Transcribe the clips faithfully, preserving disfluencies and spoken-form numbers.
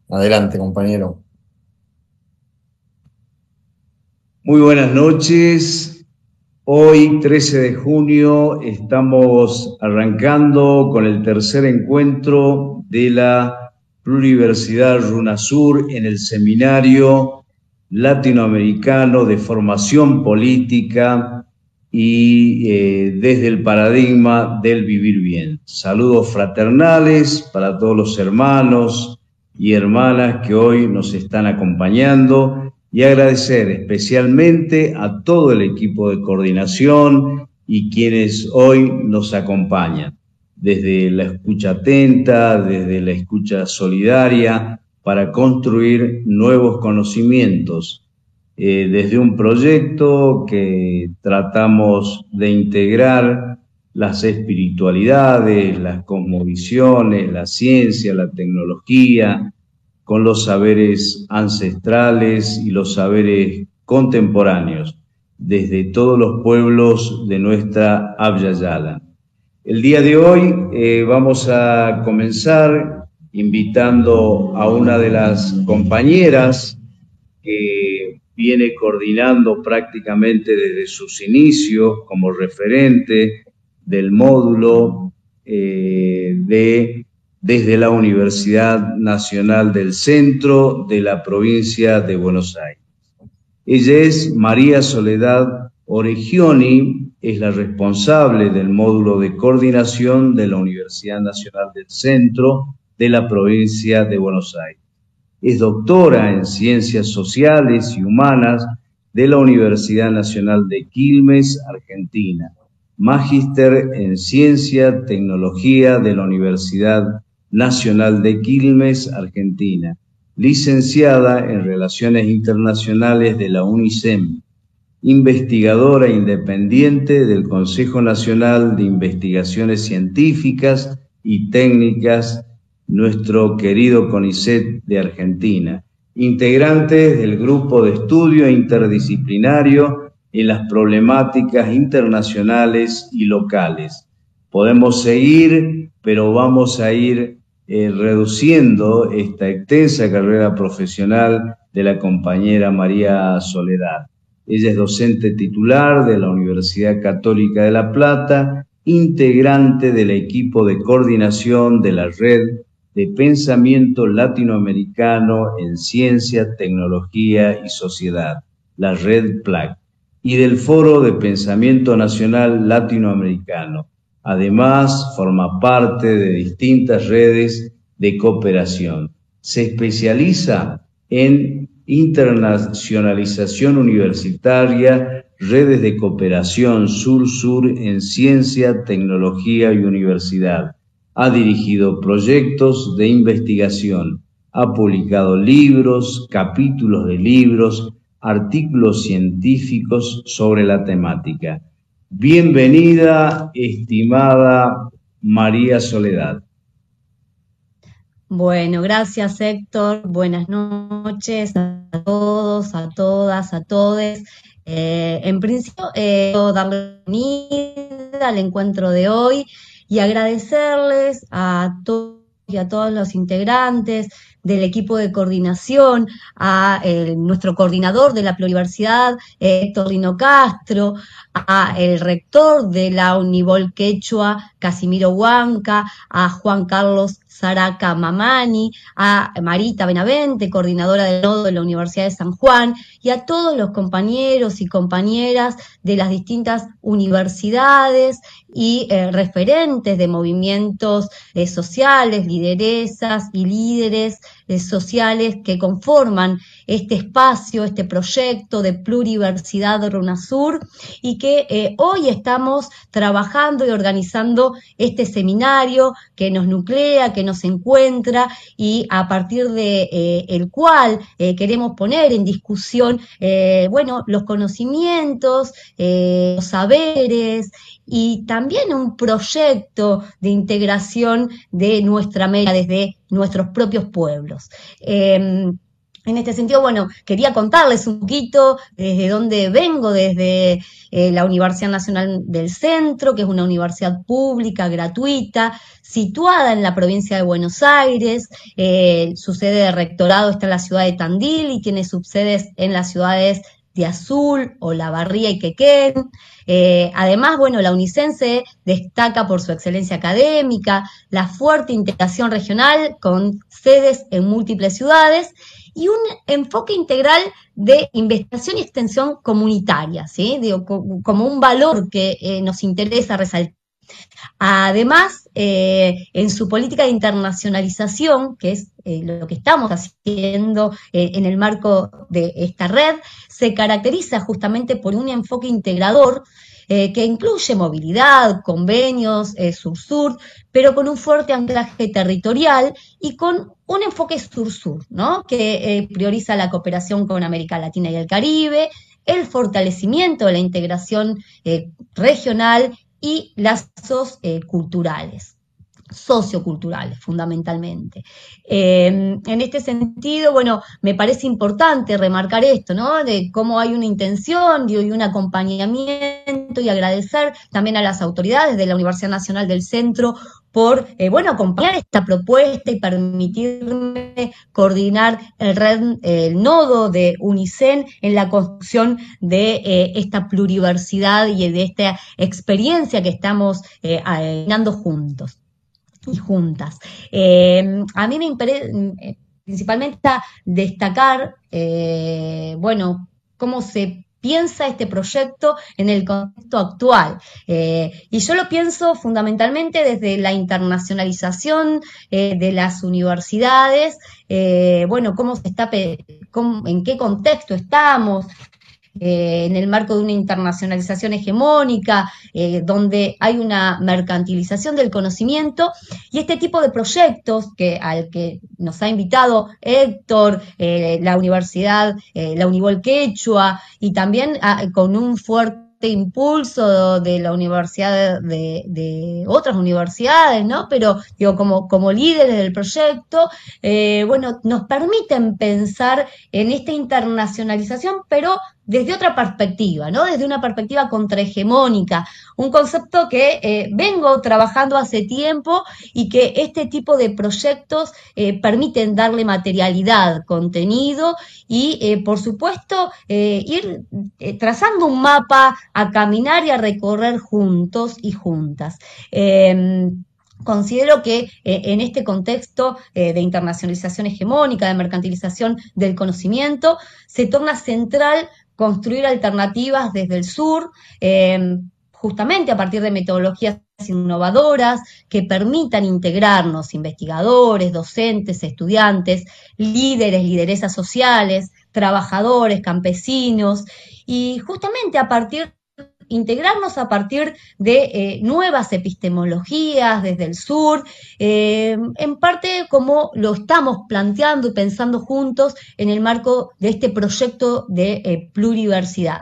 Adelante, compañero. Muy buenas noches. Hoy, trece de junio, estamos arrancando con el tercer encuentro de la Pluriversidad RUNASUR en el Seminario Latinoamericano de Formación Política y eh, desde el paradigma del vivir bien. Saludos fraternales para todos los hermanos y hermanas que hoy nos están acompañando y agradecer especialmente a todo el equipo de coordinación y quienes hoy nos acompañan, desde la escucha atenta, desde la escucha solidaria, para construir nuevos conocimientos, eh, desde un proyecto que tratamos de integrar las espiritualidades, las cosmovisiones, la ciencia, la tecnología, con los saberes ancestrales y los saberes contemporáneos, desde todos los pueblos de nuestra Abya Yala. El día de hoy eh, vamos a comenzar invitando a una de las compañeras que viene coordinando prácticamente desde sus inicios como referente del módulo eh, de desde la Universidad Nacional del Centro de la provincia de Buenos Aires. Ella es María Soledad Oregioni, es la responsable del módulo de coordinación de la Universidad Nacional del Centro de la provincia de Buenos Aires. Es doctora en Ciencias Sociales y Humanas de la Universidad Nacional de Quilmes, Argentina. Magíster en Ciencia, Tecnología de la Universidad Nacional de Quilmes, Argentina. Licenciada en Relaciones Internacionales de la UNICEM. Investigadora independiente del Consejo Nacional de Investigaciones Científicas y Técnicas, nuestro querido CONICET de Argentina, integrantes del grupo de estudio interdisciplinario en las problemáticas internacionales y locales. Podemos seguir, pero vamos a ir eh, reduciendo esta extensa carrera profesional de la compañera María Soledad. Ella es docente titular de la Universidad Católica de La Plata, integrante del equipo de coordinación de la Red de Pensamiento Latinoamericano en Ciencia, Tecnología y Sociedad, la Red PLAC, y del Foro de Pensamiento Nacional Latinoamericano. Además, forma parte de distintas redes de cooperación. Se especializa en internacionalización universitaria, redes de cooperación sur-sur en ciencia, tecnología y universidad. Ha dirigido proyectos de investigación, ha publicado libros, capítulos de libros, artículos científicos sobre la temática. Bienvenida, estimada María Soledad. Bueno, gracias Héctor, buenas noches a todos, a todas, a todes. Eh, en principio, eh, quiero darle la bienvenida al encuentro de hoy y agradecerles a todos y a todos los integrantes del equipo de coordinación, a eh, nuestro coordinador de la pluriversidad, eh, Héctor Lino Castro, a el rector de la Univol Quechua, Casimiro Huanca, a Juan Carlos Saraca Mamani, a Marita Benavente, coordinadora del nodo de la Universidad de San Juan, y a todos los compañeros y compañeras de las distintas universidades y eh, referentes de movimientos eh, sociales, lideresas y líderes eh, sociales que conforman este espacio, este proyecto de pluriversidad RUNASUR, y que eh, hoy estamos trabajando y organizando este seminario que nos nuclea, que nos encuentra y a partir de eh, el cual eh, queremos poner en discusión, eh, bueno, los conocimientos, eh, los saberes y también un proyecto de integración de nuestra América desde nuestros propios pueblos. Eh, En este sentido, bueno, quería contarles un poquito desde dónde vengo, desde eh, la Universidad Nacional del Centro, que es una universidad pública, gratuita, situada en la provincia de Buenos Aires. Eh, su sede de rectorado está en la ciudad de Tandil y tiene subsedes en las ciudades de Azul, Olavarría y Quequén. Eh, además, bueno, la UNICEN se destaca por su excelencia académica, la fuerte integración regional con sedes en múltiples ciudades y un enfoque integral de investigación y extensión comunitaria, ¿sí? Digo, como un valor que eh, nos interesa resaltar. Además, eh, en su política de internacionalización, que es eh, lo que estamos haciendo eh, en el marco de esta red, se caracteriza justamente por un enfoque integrador eh, que incluye movilidad, convenios, eh, sur-sur, pero con un fuerte anclaje territorial y con un enfoque sur-sur, ¿no? Que eh, prioriza la cooperación con América Latina y el Caribe, el fortalecimiento de la integración eh, regional y lazos eh, culturales, socioculturales fundamentalmente. Eh, en este sentido, bueno, me parece importante remarcar esto, ¿no? De cómo hay una intención y un acompañamiento y agradecer también a las autoridades de la Universidad Nacional del Centro por, eh, bueno, acompañar esta propuesta y permitirme coordinar el, red, el nodo de UNICEN en la construcción de eh, esta pluriversidad y de esta experiencia que estamos eh, ganando juntos y juntas. Eh, a mí me interesa principalmente destacar, eh, bueno, cómo se piensa este proyecto en el contexto actual. Eh, y yo lo pienso fundamentalmente desde la internacionalización eh, de las universidades, eh, bueno, cómo se está, cómo, en qué contexto estamos, Eh, en el marco de una internacionalización hegemónica, eh, donde hay una mercantilización del conocimiento, y este tipo de proyectos que, al que nos ha invitado Héctor, eh, la Universidad, eh, la Univol Quechua, y también a, con un fuerte impulso de la universidad, de, de otras universidades, ¿no? Pero, digo, como, como líderes del proyecto, eh, bueno, nos permiten pensar en esta internacionalización, pero desde otra perspectiva, ¿no? Desde una perspectiva contrahegemónica, un concepto que eh, vengo trabajando hace tiempo y que este tipo de proyectos eh, permiten darle materialidad, contenido y, eh, por supuesto, eh, ir eh, trazando un mapa a caminar y a recorrer juntos y juntas. Eh, Considero que eh, en este contexto eh, de internacionalización hegemónica, de mercantilización del conocimiento, se torna central construir alternativas desde el sur, eh, justamente a partir de metodologías innovadoras que permitan integrarnos investigadores, docentes, estudiantes, líderes, lideresas sociales, trabajadores, campesinos, y justamente a partir integrarnos a partir de eh, nuevas epistemologías desde el sur, eh, en parte como lo estamos planteando y pensando juntos en el marco de este proyecto de eh, pluriversidad.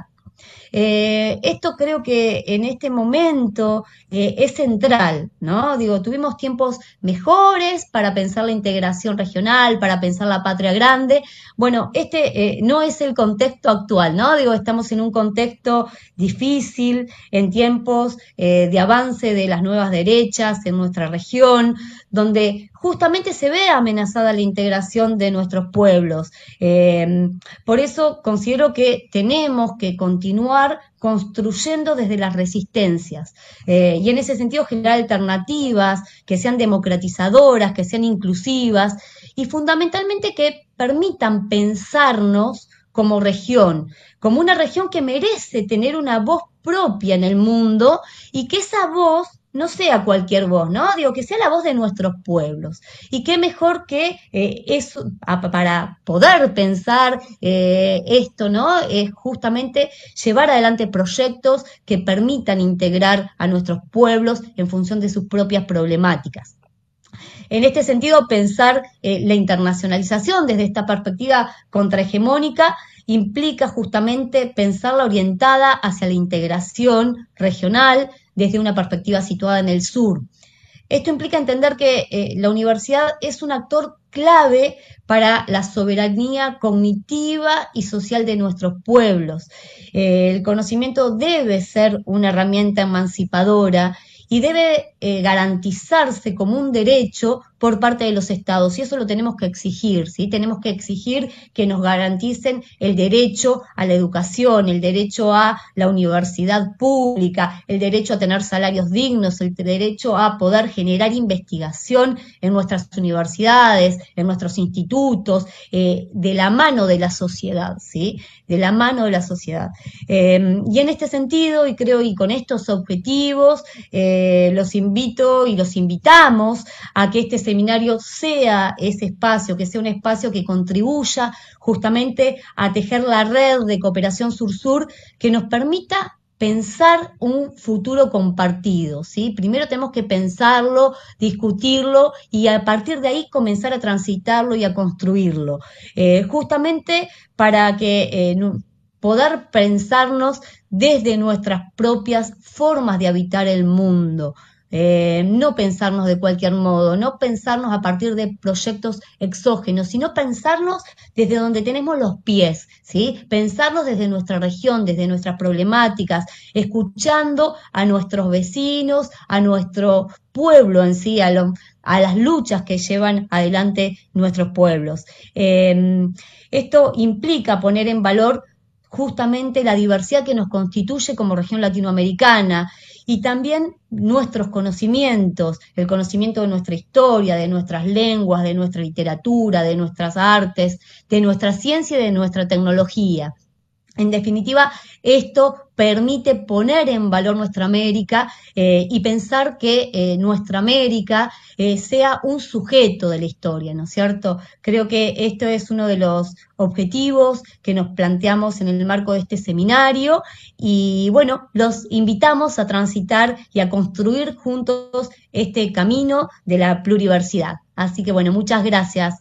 Eh, esto creo que en este momento eh, es central, ¿no? Digo, tuvimos tiempos mejores para pensar la integración regional, para pensar la patria grande. Bueno, este eh, no es el contexto actual, ¿no? Digo, estamos en un contexto difícil, en tiempos eh, de avance de las nuevas derechas en nuestra región, donde justamente se ve amenazada la integración de nuestros pueblos. Eh, por eso considero que tenemos que continuar construyendo desde las resistencias eh, y en ese sentido generar alternativas que sean democratizadoras, que sean inclusivas y fundamentalmente que permitan pensarnos como región, como una región que merece tener una voz propia en el mundo y que esa voz no sea cualquier voz, ¿no? Digo, que sea la voz de nuestros pueblos. Y qué mejor que eh, eso, a, para poder pensar eh, esto, ¿no? Es justamente llevar adelante proyectos que permitan integrar a nuestros pueblos en función de sus propias problemáticas. En este sentido, pensar eh, la internacionalización desde esta perspectiva contrahegemónica implica justamente pensarla orientada hacia la integración regional desde una perspectiva situada en el sur. Esto implica entender que eh, la universidad es un actor clave para la soberanía cognitiva y social de nuestros pueblos. Eh, el conocimiento debe ser una herramienta emancipadora y debe eh, garantizarse como un derecho por parte de los estados, y eso lo tenemos que exigir, ¿sí? Tenemos que exigir que nos garanticen el derecho a la educación, el derecho a la universidad pública, el derecho a tener salarios dignos, el derecho a poder generar investigación en nuestras universidades, en nuestros institutos, eh, de la mano de la sociedad, ¿sí? De la mano de la sociedad. Eh, y en este sentido, y creo, y con estos objetivos, eh, los invito y los invitamos a que este seminario sea ese espacio, que sea un espacio que contribuya justamente a tejer la red de cooperación sur-sur que nos permita pensar un futuro compartido, ¿sí? Primero tenemos que pensarlo, discutirlo y a partir de ahí comenzar a transitarlo y a construirlo, eh, justamente para que eh, poder pensarnos desde nuestras propias formas de habitar el mundo. Eh, no pensarnos de cualquier modo, no pensarnos a partir de proyectos exógenos, sino pensarnos desde donde tenemos los pies, ¿sí? Pensarnos desde nuestra región, desde nuestras problemáticas, escuchando a nuestros vecinos, a nuestro pueblo en sí, a, lo, a las luchas que llevan adelante nuestros pueblos. Eh, esto implica poner en valor justamente la diversidad que nos constituye como región latinoamericana, y también nuestros conocimientos, el conocimiento de nuestra historia, de nuestras lenguas, de nuestra literatura, de nuestras artes, de nuestra ciencia y de nuestra tecnología. En definitiva, esto permite poner en valor nuestra América eh, y pensar que eh, nuestra América eh, sea un sujeto de la historia, ¿no es cierto? Creo que esto es uno de los objetivos que nos planteamos en el marco de este seminario y, bueno, los invitamos a transitar y a construir juntos este camino de la pluriversidad. Así que, bueno, muchas gracias.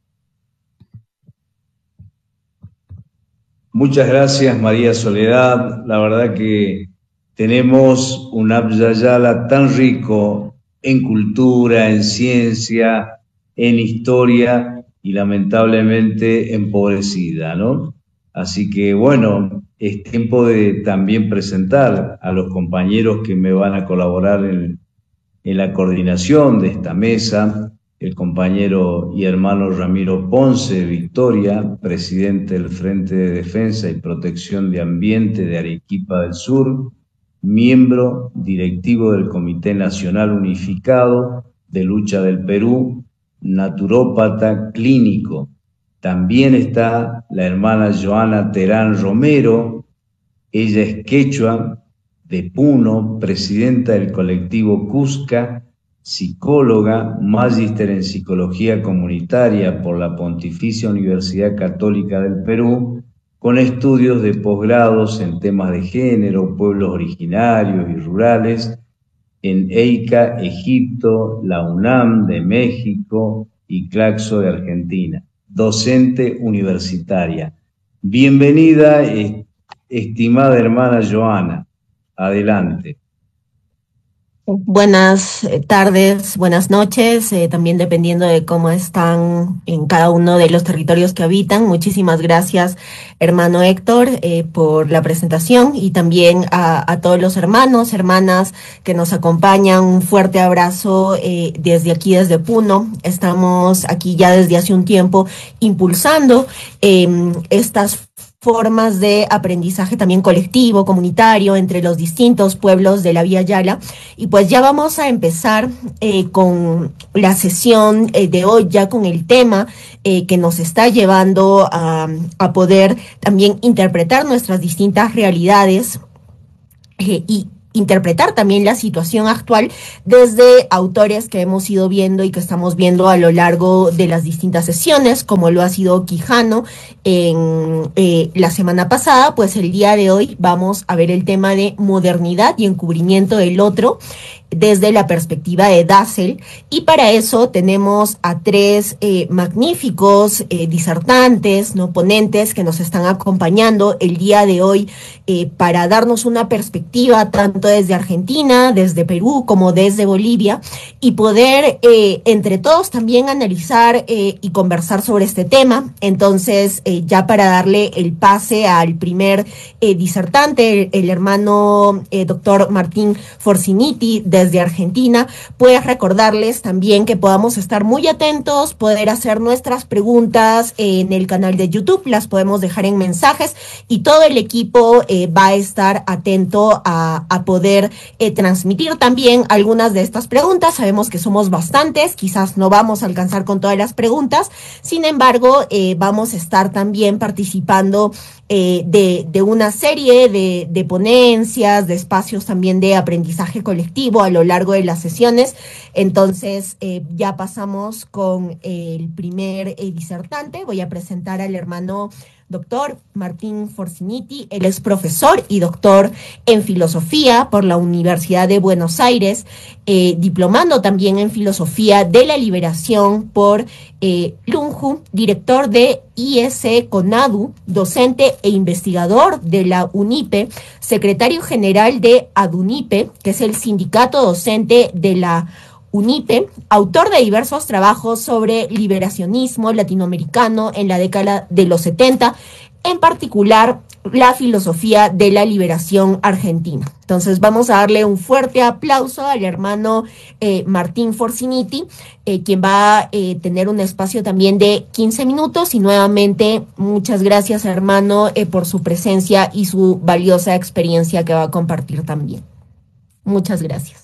Muchas gracias, María Soledad. La verdad que tenemos un Abya Yala tan rico en cultura, en ciencia, en historia y lamentablemente empobrecida, ¿no? Así que, bueno, es tiempo de también presentar a los compañeros que me van a colaborar en, en la coordinación de esta mesa. El compañero y hermano Ramiro Ponce Victoria, presidente del Frente de Defensa y Protección de Ambiente de Arequipa del Sur, miembro directivo del Comité Nacional Unificado de Lucha del Perú, naturópata clínico. También está la hermana Joana Terán Romero, ella es quechua, de Puno, presidenta del colectivo Cusca, psicóloga, magíster en psicología comunitaria por la Pontificia Universidad Católica del Perú, con estudios de posgrados en temas de género, pueblos originarios y rurales, en EICA, Egipto, la UNAM de México y Claxo de Argentina, docente universitaria. Bienvenida, estimada hermana Joana. Adelante. Buenas tardes, buenas noches, eh, también dependiendo de cómo están en cada uno de los territorios que habitan. Muchísimas gracias, hermano Héctor, eh, por la presentación y también a, a todos los hermanos, hermanas que nos acompañan. Un fuerte abrazo eh, desde aquí, desde Puno. Estamos aquí ya desde hace un tiempo impulsando eh, estas formas de aprendizaje también colectivo, comunitario, entre los distintos pueblos de la Vía Yala. Y pues ya vamos a empezar eh, con la sesión eh, de hoy, ya con el tema eh, que nos está llevando a, a poder también interpretar nuestras distintas realidades eh, y interpretar también la situación actual desde autores que hemos ido viendo y que estamos viendo a lo largo de las distintas sesiones, como lo ha sido Quijano en eh, la semana pasada. Pues el día de hoy vamos a ver el tema de modernidad y encubrimiento del otro desde la perspectiva de Dassel, y para eso tenemos a tres eh, magníficos eh, disertantes, ¿no? Ponentes que nos están acompañando el día de hoy eh, para darnos una perspectiva tanto desde Argentina, desde Perú como desde Bolivia, y poder eh, entre todos también analizar eh, y conversar sobre este tema. Entonces, eh, ya para darle el pase al primer eh, disertante, el, el hermano eh, doctor Martín Forciniti desde Argentina, pues recordarles también que podamos estar muy atentos, poder hacer nuestras preguntas en el canal de YouTube, las podemos dejar en mensajes y todo el equipo eh, va a estar atento a, a poder eh, transmitir también algunas de estas preguntas. Sabemos que somos bastantes, quizás no vamos a alcanzar con todas las preguntas, sin embargo, eh, vamos a estar también participando eh, de, de una serie de, de ponencias, de espacios también de aprendizaje colectivo a lo largo de las sesiones. Entonces, eh, ya pasamos con el primer eh, disertante. Voy a presentar al hermano doctor Martín Forciniti. Él es profesor y doctor en filosofía por la Universidad de Buenos Aires, eh, diplomando también en filosofía de la liberación por eh, LUNJU, director de I S CONADU, docente e investigador de la UNIPE, secretario general de ADUNIPE, que es el sindicato docente de la UNIPE, autor de diversos trabajos sobre liberacionismo latinoamericano en la década de los setenta, en particular la filosofía de la liberación argentina. Entonces vamos a darle un fuerte aplauso al hermano eh, Martín Forciniti, eh, quien va a eh, tener un espacio también de quince minutos, y nuevamente muchas gracias, hermano, eh, por su presencia y su valiosa experiencia que va a compartir también. Muchas gracias.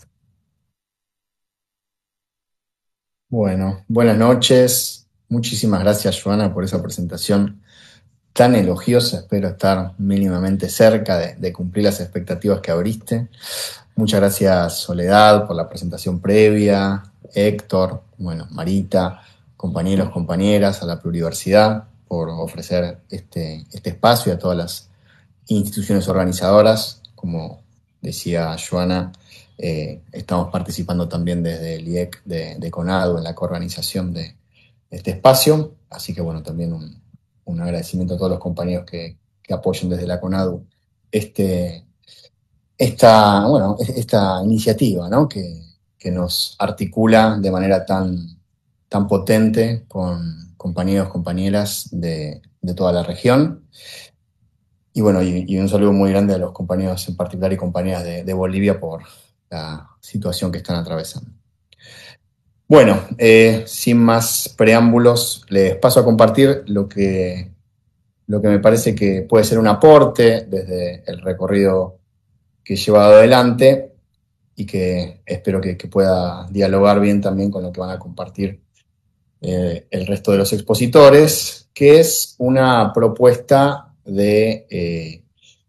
Bueno, buenas noches. Muchísimas gracias, Joana, por esa presentación tan elogiosa. Espero estar mínimamente cerca de, de cumplir las expectativas que abriste. Muchas gracias, Soledad, por la presentación previa, Héctor, bueno, Marita, compañeros, compañeras, a la Pluriversidad por ofrecer este, este espacio y a todas las instituciones organizadoras. Como decía Joana, Eh, estamos participando también desde el I E C de, de CONADU en la coorganización de, de este espacio, así que bueno, también un, un agradecimiento a todos los compañeros que, que apoyan desde la CONADU este, esta, bueno, esta iniciativa, ¿no? que, que nos articula de manera tan, tan potente con compañeros, compañeras de, de toda la región. Y bueno, y, y un saludo muy grande a los compañeros en particular y compañeras de, de Bolivia por la situación que están atravesando. Bueno, eh, sin más preámbulos, les paso a compartir lo que, lo que me parece que puede ser un aporte desde el recorrido que he llevado adelante y que espero que, que pueda dialogar bien también con lo que van a compartir eh, el resto de los expositores, que es una propuesta de eh,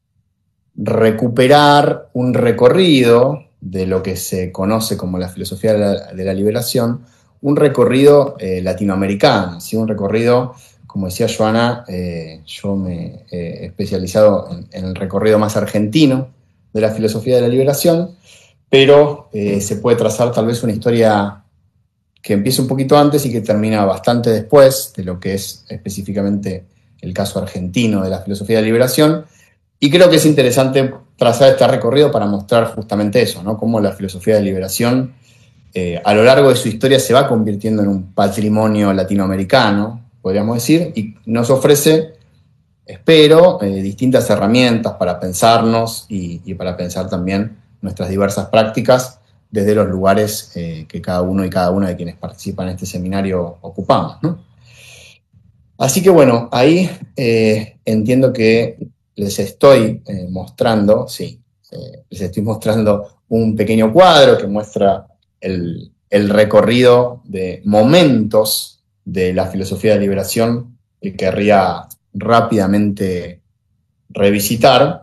recuperar un recorrido de lo que se conoce como la filosofía de la, de la liberación, un recorrido eh, latinoamericano, ¿sí? Un recorrido, como decía Joana, eh, yo me he especializado en, en el recorrido más argentino de la filosofía de la liberación, pero eh, se puede trazar tal vez una historia que empieza un poquito antes y que termina bastante después de lo que es específicamente el caso argentino de la filosofía de la liberación. Y creo que es interesante trazar este recorrido para mostrar justamente eso, ¿no? Cómo la filosofía de liberación eh, a lo largo de su historia se va convirtiendo en un patrimonio latinoamericano, podríamos decir, y nos ofrece, espero, eh, distintas herramientas para pensarnos y, y para pensar también nuestras diversas prácticas desde los lugares eh, que cada uno y cada una de quienes participan en este seminario ocupamos, ¿no? Así que bueno, ahí eh, entiendo que les estoy eh, mostrando, sí, eh, les estoy mostrando un pequeño cuadro que muestra el, el recorrido de momentos de la filosofía de liberación que querría rápidamente revisitar.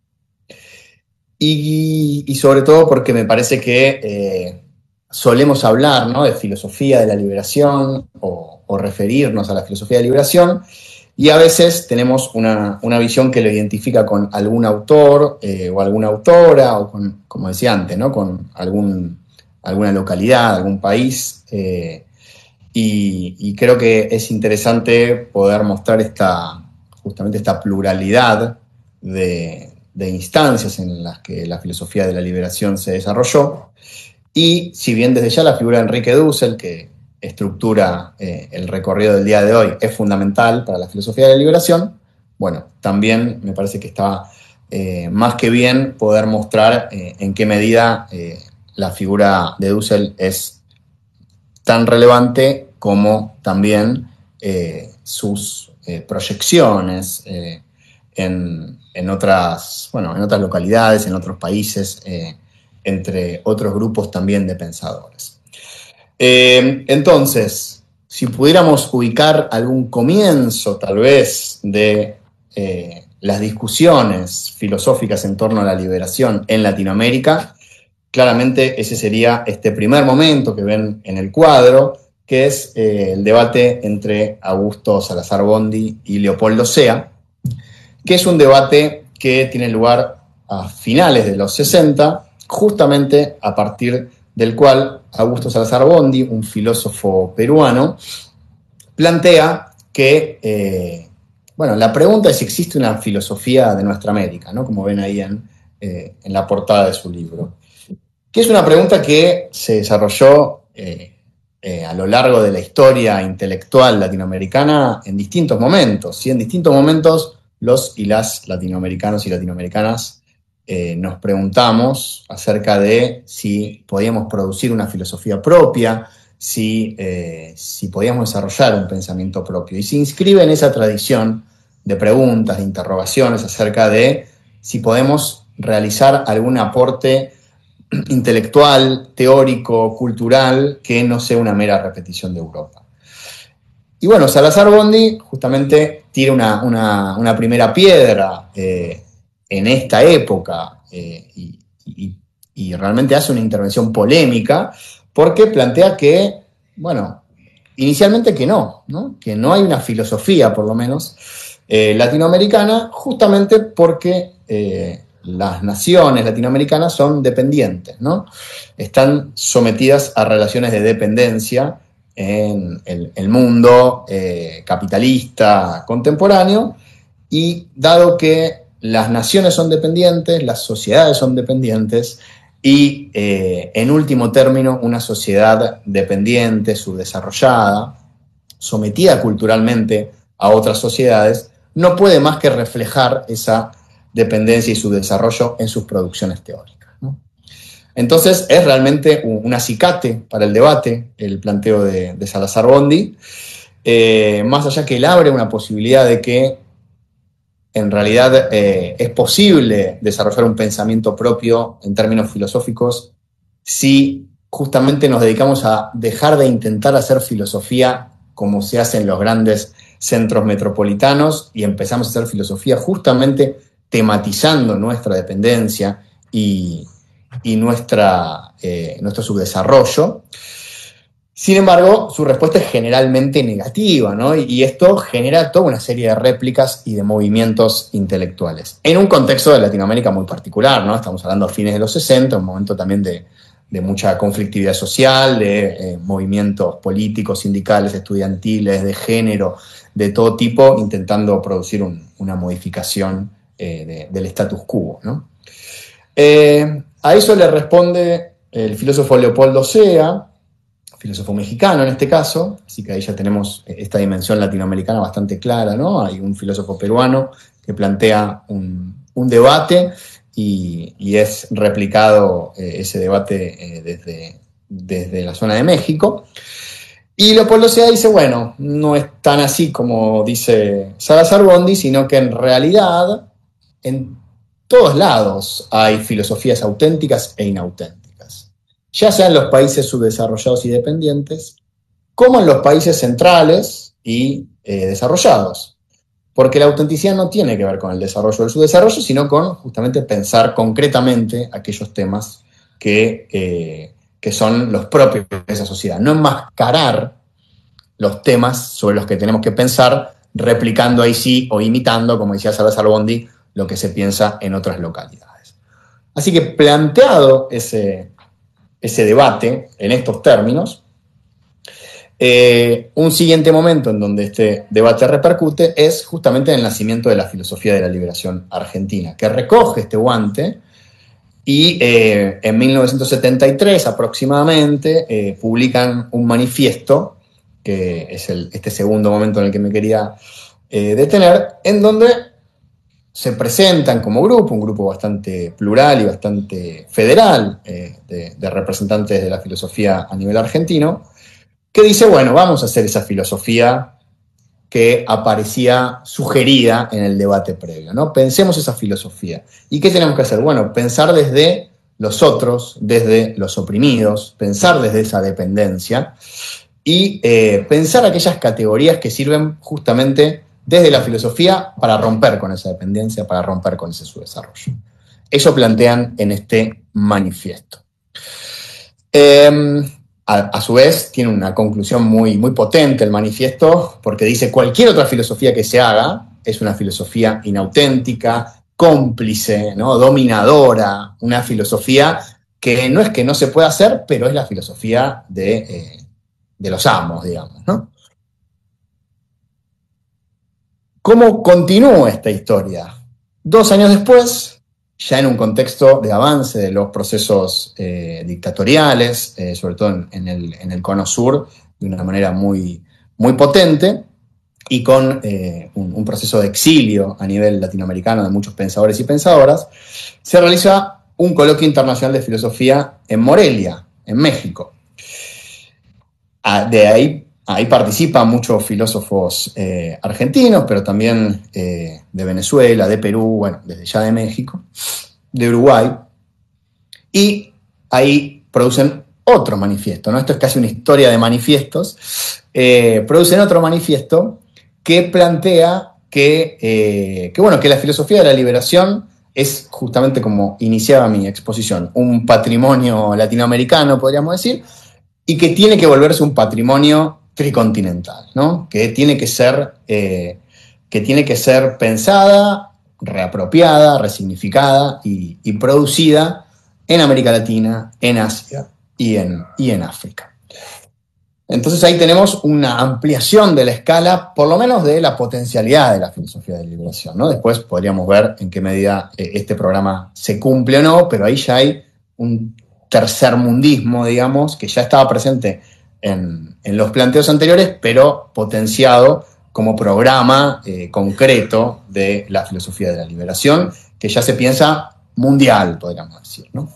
Y, y sobre todo porque me parece que eh, solemos hablar, ¿no?, de filosofía de la liberación o, o referirnos a la filosofía de liberación, y a veces tenemos una, una visión que lo identifica con algún autor eh, o alguna autora, o con, como decía antes, ¿no? Con algún, alguna localidad, algún país, eh, y, y creo que es interesante poder mostrar esta, justamente esta pluralidad de, de instancias en las que la filosofía de la liberación se desarrolló. Y si bien desde ya la figura de Enrique Dussel, que estructura eh, el recorrido del día de hoy, es fundamental para la filosofía de la liberación, bueno, también me parece que está eh, más que bien poder mostrar eh, en qué medida eh, la figura de Dussel es tan relevante como también eh, sus eh, proyecciones eh, en, en, otras, bueno, en otras localidades, en otros países, eh, entre otros grupos también de pensadores. Eh, entonces, si pudiéramos ubicar algún comienzo, tal vez, de eh, las discusiones filosóficas en torno a la liberación en Latinoamérica, claramente ese sería este primer momento que ven en el cuadro, que es eh, el debate entre Augusto Salazar Bondy y Leopoldo Sea, que es un debate que tiene lugar a finales de los sesenta, justamente a partir del cual Augusto Salazar Bondy, un filósofo peruano, plantea que, eh, bueno, la pregunta es si existe una filosofía de nuestra América, ¿no? Como ven ahí en, eh, en la portada de su libro. Que es una pregunta que se desarrolló eh, eh, a lo largo de la historia intelectual latinoamericana en distintos momentos, y en distintos momentos los y las latinoamericanos y latinoamericanas Eh, nos preguntamos acerca de si podíamos producir una filosofía propia, si, eh, si podíamos desarrollar un pensamiento propio. Y se inscribe en esa tradición de preguntas, de interrogaciones acerca de si podemos realizar algún aporte intelectual, teórico, cultural, que no sea una mera repetición de Europa. Y bueno, Salazar Bondy justamente tira una, una, una primera piedra eh, en esta época eh, y, y, y realmente hace una intervención polémica porque plantea que, bueno, inicialmente que no, ¿no? Que no hay una filosofía, por lo menos, eh, latinoamericana, justamente porque eh, las naciones latinoamericanas son dependientes, ¿no? Están sometidas a relaciones de dependencia en el, el mundo eh, capitalista contemporáneo, y dado que las naciones son dependientes, las sociedades son dependientes, y eh, en último término una sociedad dependiente, subdesarrollada, sometida culturalmente a otras sociedades, no puede más que reflejar esa dependencia y su desarrollo en sus producciones teóricas, ¿no? Entonces es realmente un, un acicate para el debate el planteo de, de Salazar Bondy, eh, más allá que él abre una posibilidad de que en realidad eh, es posible desarrollar un pensamiento propio en términos filosóficos si justamente nos dedicamos a dejar de intentar hacer filosofía como se hace en los grandes centros metropolitanos y empezamos a hacer filosofía justamente tematizando nuestra dependencia y, y nuestra, eh, nuestro subdesarrollo. Sin embargo, su respuesta es generalmente negativa, ¿no? Y esto genera toda una serie de réplicas y de movimientos intelectuales. En un contexto de Latinoamérica muy particular, ¿no? Estamos hablando a fines de los sesenta, un momento también de, de mucha conflictividad social, de eh, movimientos políticos, sindicales, estudiantiles, de género, de todo tipo, intentando producir un, una modificación eh, de, del status quo, ¿no? Eh, a eso le responde el filósofo Leopoldo Sea, filósofo mexicano en este caso, así que ahí ya tenemos esta dimensión latinoamericana bastante clara, ¿no? Hay un filósofo peruano que plantea un, un debate y, y es replicado eh, ese debate eh, desde, desde la zona de México. Y Leopoldo Sea dice, bueno, no es tan así como dice Salazar Bondy, sino que en realidad en todos lados hay filosofías auténticas e inauténticas, ya sea en los países subdesarrollados y dependientes, como en los países centrales y eh, desarrollados. Porque la autenticidad no tiene que ver con el desarrollo del subdesarrollo, sino con justamente pensar concretamente aquellos temas que, eh, que son los propios de esa sociedad. No enmascarar los temas sobre los que tenemos que pensar replicando ahí sí o imitando, como decía Salazar Bondi, lo que se piensa en otras localidades. Así que planteado ese, ese debate en estos términos, eh, un siguiente momento en donde este debate repercute es justamente el nacimiento de la filosofía de la liberación argentina, que recoge este guante y eh, en mil novecientos setenta y tres aproximadamente eh, publican un manifiesto, que es el, este segundo momento en el que me quería eh, detener, en donde se presentan como grupo, un grupo bastante plural y bastante federal eh, de, de representantes de la filosofía a nivel argentino, que dice, bueno, vamos a hacer esa filosofía que aparecía sugerida en el debate previo, ¿no? Pensemos esa filosofía. ¿Y qué tenemos que hacer? Bueno, pensar desde los otros, desde los oprimidos, pensar desde esa dependencia y eh, pensar aquellas categorías que sirven justamente desde la filosofía para romper con esa dependencia, para romper con ese subdesarrollo. Eso plantean en este manifiesto. Eh, A, a su vez, tiene una conclusión muy, muy potente el manifiesto, porque dice cualquier otra filosofía que se haga es una filosofía inauténtica, cómplice, ¿no? Dominadora, una filosofía que no es que no se pueda hacer, pero es la filosofía de, eh, de los amos, digamos, ¿no? ¿Cómo continúa esta historia? Dos años después, ya en un contexto de avance de los procesos eh, dictatoriales, eh, sobre todo en, en, el, en el cono sur, de una manera muy, muy potente, y con eh, un, un proceso de exilio a nivel latinoamericano de muchos pensadores y pensadoras, se realiza un coloquio internacional de filosofía en Morelia, en México. Ah, de ahí, ahí participan muchos filósofos eh, argentinos, pero también eh, de Venezuela, de Perú, bueno, desde ya de México, de Uruguay, y ahí producen otro manifiesto, ¿no? Esto es casi una historia de manifiestos. Eh, producen otro manifiesto que plantea que, eh, que, bueno, que la filosofía de la liberación es justamente, como iniciaba mi exposición, un patrimonio latinoamericano, podríamos decir, y que tiene que volverse un patrimonio tricontinental, ¿no? Que tiene que ser, eh, que tiene que ser pensada, reapropiada, resignificada y, y producida en América Latina, en Asia y en, y en África. Entonces ahí tenemos una ampliación de la escala, por lo menos de la potencialidad de la filosofía de liberación, ¿no? Después podríamos ver en qué medida eh, este programa se cumple o no, pero ahí ya hay un tercermundismo, digamos, que ya estaba presente en, en los planteos anteriores, pero potenciado como programa eh, concreto de la filosofía de la liberación, que ya se piensa mundial, podríamos decir, ¿no?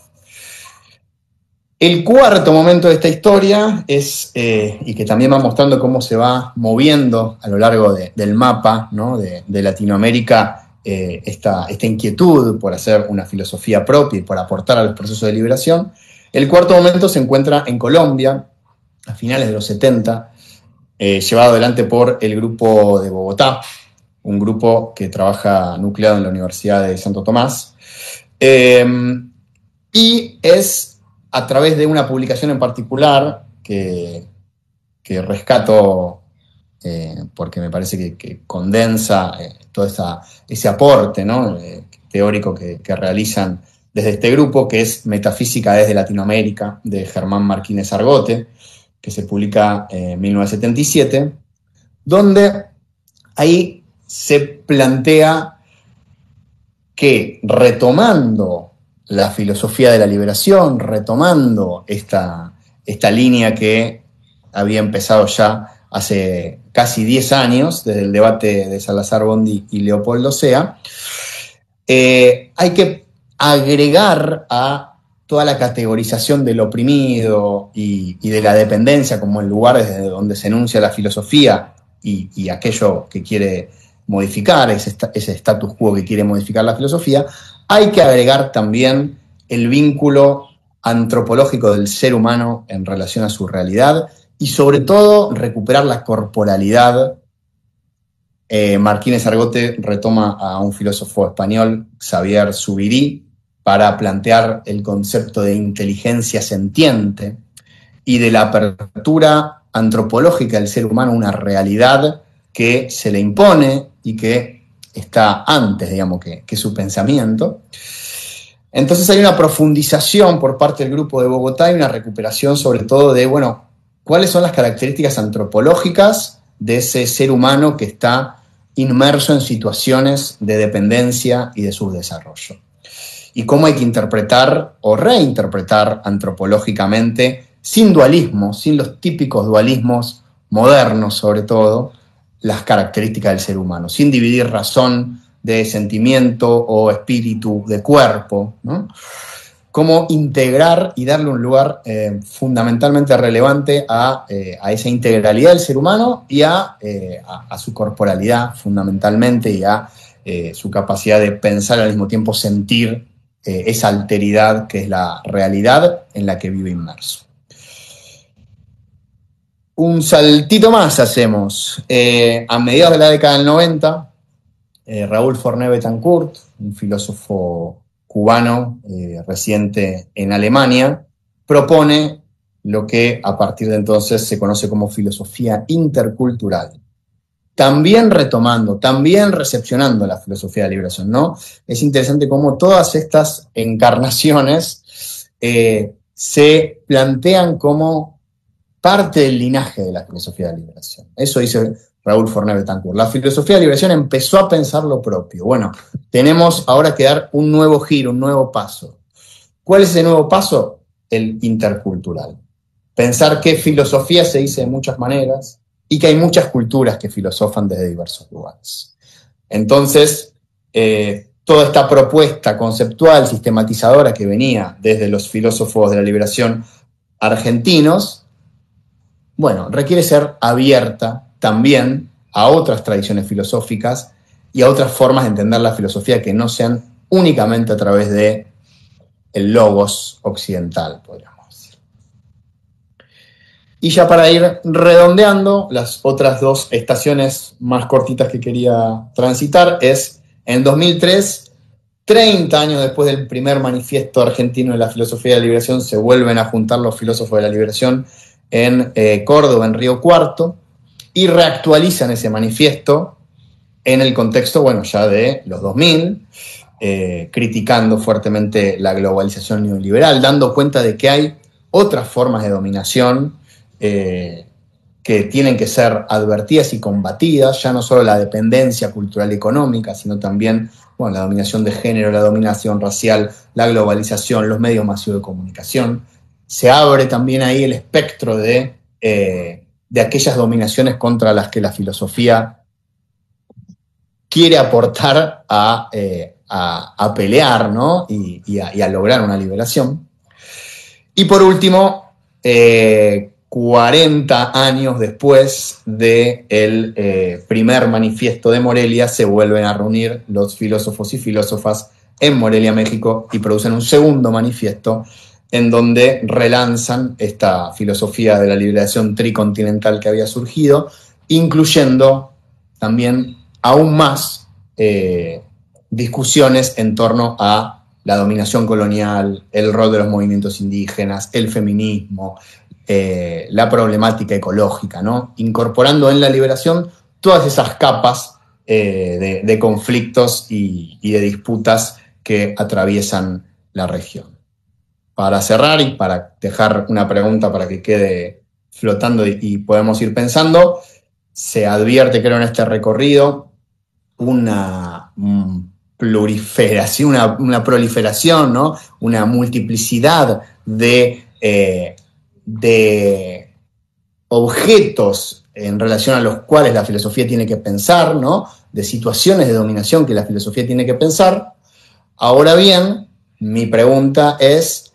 El cuarto momento de esta historia es, eh, y que también va mostrando cómo se va moviendo a lo largo de, del mapa, ¿no? de, de Latinoamérica, eh, esta, esta inquietud por hacer una filosofía propia y por aportar a los procesos de liberación. El cuarto momento se encuentra en Colombia, a finales de los setenta, eh, llevado adelante por el grupo de Bogotá, un grupo que trabaja nucleado en la Universidad de Santo Tomás, eh, y es a través de una publicación en particular que, que rescato eh, porque me parece que, que condensa eh, todo esa, ese aporte, ¿no? eh, teórico que, que realizan desde este grupo, que es Metafísica desde Latinoamérica, de Germán Martínez Argote, que se publica en mil novecientos setenta y siete, donde ahí se plantea que, retomando la filosofía de la liberación, retomando esta, esta línea que había empezado ya hace casi diez años, desde el debate de Salazar Bondi y Leopoldo Sea, eh, hay que agregar a toda la categorización del oprimido y, y de la dependencia como el lugar desde donde se enuncia la filosofía y, y aquello que quiere modificar, ese, ese status quo que quiere modificar la filosofía, hay que agregar también el vínculo antropológico del ser humano en relación a su realidad y sobre todo recuperar la corporalidad. Eh, Martínez Argote retoma a un filósofo español, Xavier Zuvirí, para plantear el concepto de inteligencia sentiente y de la apertura antropológica del ser humano a una realidad que se le impone y que está antes, digamos, que, que su pensamiento. Entonces hay una profundización por parte del Grupo de Bogotá y una recuperación sobre todo de, bueno, cuáles son las características antropológicas de ese ser humano que está inmerso en situaciones de dependencia y de subdesarrollo. Y cómo hay que interpretar o reinterpretar antropológicamente, sin dualismo, sin los típicos dualismos modernos sobre todo, las características del ser humano, sin dividir razón de sentimiento o espíritu de cuerpo, ¿no? Cómo integrar y darle un lugar eh, fundamentalmente relevante a, eh, a esa integralidad del ser humano y a, eh, a, a su corporalidad fundamentalmente y a eh, su capacidad de pensar al mismo tiempo sentir eh, esa alteridad que es la realidad en la que vive inmerso. Un saltito más hacemos. Eh, a mediados de la década del noventa, eh, Raúl Forné Betancourt, un filósofo cubano eh, residente en Alemania, propone lo que a partir de entonces se conoce como filosofía intercultural. También retomando, también recepcionando la filosofía de la liberación, ¿no? Es interesante cómo todas estas encarnaciones eh, se plantean como parte del linaje de la filosofía de la liberación. Eso dice Raúl Forné Betancourt. La filosofía de la liberación empezó a pensar lo propio. Bueno, tenemos ahora que dar un nuevo giro, un nuevo paso. ¿Cuál es ese nuevo paso? El intercultural. Pensar que filosofía se dice de muchas maneras y que hay muchas culturas que filosofan desde diversos lugares. Entonces, eh, toda esta propuesta conceptual, sistematizadora que venía desde los filósofos de la liberación argentinos, bueno, requiere ser abierta también a otras tradiciones filosóficas y a otras formas de entender la filosofía que no sean únicamente a través de el logos occidental, podríamos decir. Y ya para ir redondeando, las otras dos estaciones más cortitas que quería transitar es, en dos mil tres, treinta años después del primer manifiesto argentino de la filosofía de la liberación, se vuelven a juntar los filósofos de la liberación en eh, Córdoba, en Río Cuarto, y reactualizan ese manifiesto en el contexto, bueno, ya de los dos mil, eh, criticando fuertemente la globalización neoliberal, dando cuenta de que hay otras formas de dominación eh, que tienen que ser advertidas y combatidas, ya no solo la dependencia cultural y económica, sino también, bueno, la dominación de género, la dominación racial, la globalización, los medios masivos de comunicación. Se abre también ahí el espectro de, eh, de aquellas dominaciones contra las que la filosofía quiere aportar a, eh, a, a pelear, ¿no? y, y, a, y a lograr una liberación. Y por último, eh, cuarenta años después del eh, primer manifiesto de Morelia, se vuelven a reunir los filósofos y filósofas en Morelia, México, y producen un segundo manifiesto en donde relanzan esta filosofía de la liberación tricontinental que había surgido, incluyendo también aún más eh, discusiones en torno a la dominación colonial, el rol de los movimientos indígenas, el feminismo, eh, la problemática ecológica, ¿no? Incorporando en la liberación todas esas capas eh, de, de conflictos y, y de disputas que atraviesan la región. Para cerrar y para dejar una pregunta para que quede flotando y, y podemos ir pensando, se advierte, creo, en este recorrido una um, proliferación, una, una proliferación, ¿no? Una multiplicidad de, eh, de objetos en relación a los cuales la filosofía tiene que pensar, ¿no? De situaciones de dominación que la filosofía tiene que pensar. Ahora bien, mi pregunta es,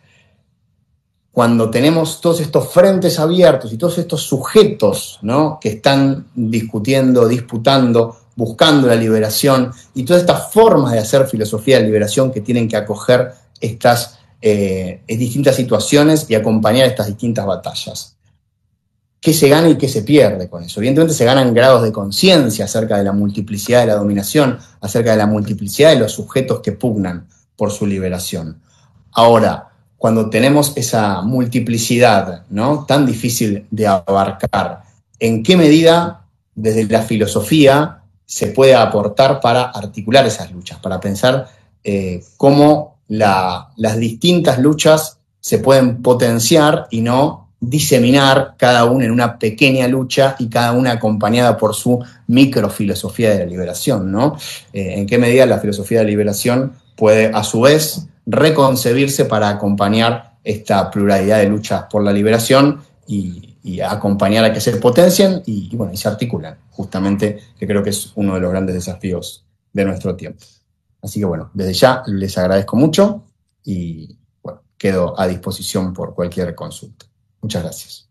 cuando tenemos todos estos frentes abiertos y todos estos sujetos, ¿no? Que están discutiendo, disputando, buscando la liberación, y todas estas formas de hacer filosofía de liberación que tienen que acoger estas eh, distintas situaciones y acompañar estas distintas batallas. ¿Qué se gana y qué se pierde con eso? Evidentemente se ganan grados de conciencia acerca de la multiplicidad de la dominación, acerca de la multiplicidad de los sujetos que pugnan por su liberación. Ahora, cuando tenemos esa multiplicidad, ¿no? Tan difícil de abarcar, ¿en qué medida desde la filosofía se puede aportar para articular esas luchas, para pensar eh, cómo la, las distintas luchas se pueden potenciar y no diseminar cada una en una pequeña lucha y cada una acompañada por su microfilosofía de la liberación, ¿no? Eh, ¿En qué medida la filosofía de la liberación puede, a su vez, reconcebirse para acompañar esta pluralidad de luchas por la liberación y, y acompañar a que se potencien y, y, bueno, y se articulan, justamente, que creo que es uno de los grandes desafíos de nuestro tiempo. Así que bueno, desde ya les agradezco mucho y bueno, quedo a disposición por cualquier consulta. Muchas gracias.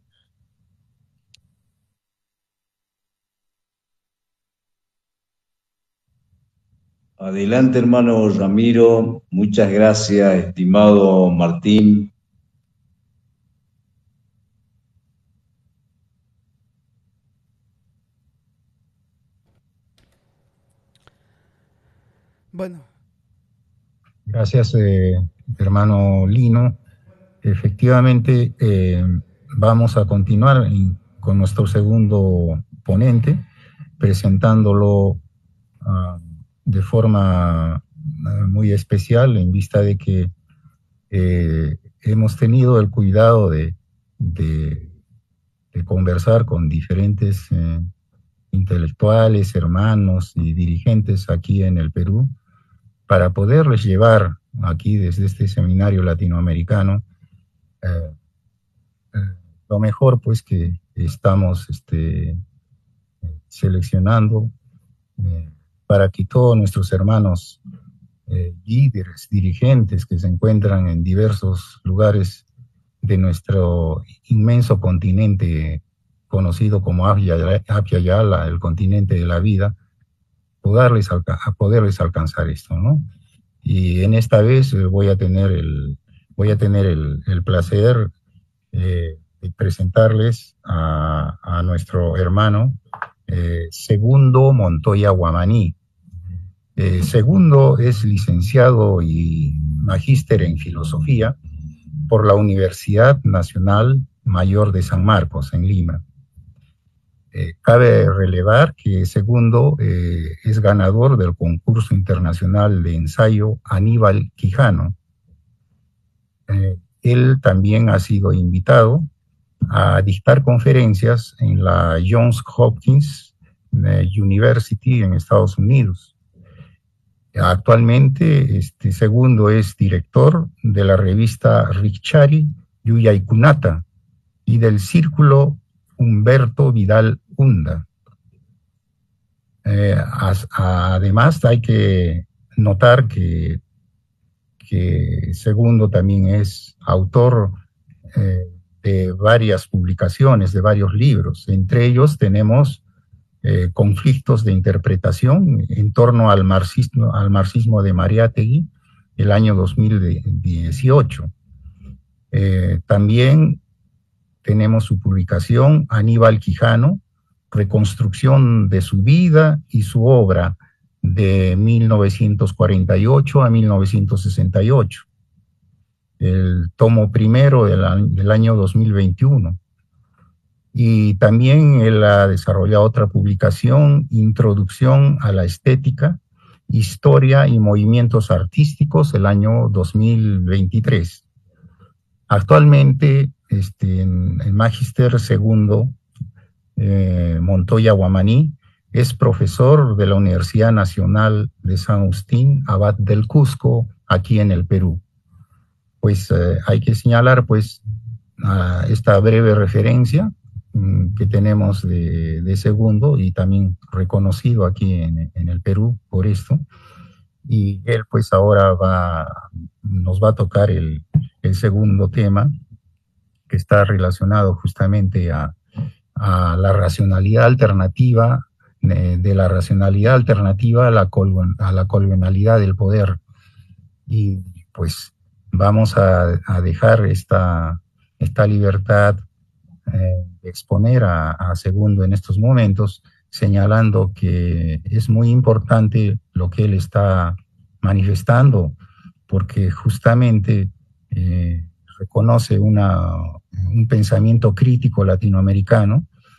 Adelante, hermano Ramiro. Muchas gracias, estimado Martín. Bueno. Gracias, eh, hermano Lino. Efectivamente, eh, vamos a continuar en, con nuestro segundo ponente, presentándolo uh, de forma uh, muy especial, en vista de que eh, hemos tenido el cuidado de, de, de conversar con diferentes eh, intelectuales, hermanos y dirigentes aquí en el Perú, para poderles llevar aquí desde este seminario latinoamericano eh, eh, lo mejor pues que estamos este, seleccionando eh, para que todos nuestros hermanos eh, líderes, dirigentes que se encuentran en diversos lugares de nuestro inmenso continente conocido como Apia Yala, el continente de la vida, poderles, a poderles alcanzar esto, ¿no? Y en esta vez voy a tener el, voy a tener el, el placer eh, de presentarles a, a nuestro hermano eh, Segundo Montoya Guamaní. Eh, Segundo es licenciado y magíster en filosofía por la Universidad Nacional Mayor de San Marcos, en Lima. Eh, cabe relevar que Segundo eh, es ganador del concurso internacional de ensayo Aníbal Quijano. Eh, él también ha sido invitado a dictar conferencias en la Johns Hopkins eh, University en Estados Unidos. Actualmente, este Segundo es director de la revista Richari Yuyaykunata y del Círculo Humberto Vidal Hunda. Eh, as, además, hay que notar que, que Segundo también es autor eh, de varias publicaciones, de varios libros. Entre ellos tenemos eh, Conflictos de Interpretación en torno al marxismo, al marxismo de Mariátegui, el año dos mil dieciocho. Eh, también tenemos su publicación Aníbal Quijano, reconstrucción de su vida y su obra de mil novecientos cuarenta y ocho a mil novecientos sesenta y ocho. El tomo primero del, del año dos mil veintiuno. Y también él ha desarrollado otra publicación, Introducción a la Estética, Historia y Movimientos Artísticos, el año dos mil veintitrés. Actualmente, este, en el Magíster Segundo eh, Montoya Guamaní es profesor de la Universidad Nacional de San Agustín, Abad del Cusco, aquí en el Perú. Pues eh, hay que señalar pues a esta breve referencia mmm, que tenemos de, de Segundo y también reconocido aquí en, en el Perú por esto. Y él pues ahora va, nos va a tocar el, el segundo tema, que está relacionado justamente a, a la racionalidad alternativa, de, de la racionalidad alternativa a la, col, a la colonialidad del poder. Y pues vamos a, a dejar esta, esta libertad eh, de exponer a, a Segundo en estos momentos, señalando que es muy importante lo que él está manifestando, porque justamente eh, reconoce una, un pensamiento crítico latinoamericano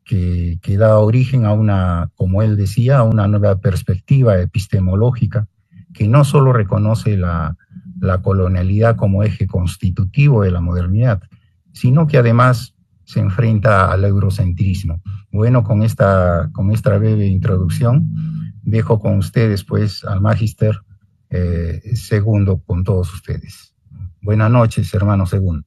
que, que da origen a una, como él decía, a una nueva perspectiva epistemológica que no solo reconoce la, la colonialidad como eje constitutivo de la modernidad, sino que además se enfrenta al eurocentrismo. Bueno, con esta, con esta breve introducción, dejo con ustedes pues al Magister eh, Segundo con todos ustedes. Buenas noches, hermano Segundo.